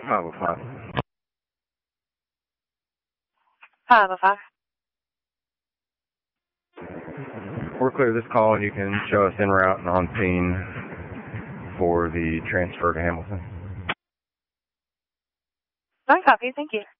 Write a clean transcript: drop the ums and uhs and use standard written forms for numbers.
505. 505. We're clear this call, and you can show us en route and on scene for the transfer to Hamilton. I copy. Thank you.